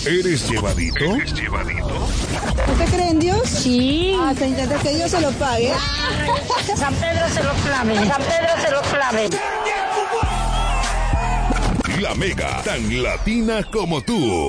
¿Eres llevadito? ¿Usted cree en Dios? Sí. Se intenta que Dios se lo pague. San Pedro se lo clave. San Pedro se lo clave. La Mega, tan latina como tú.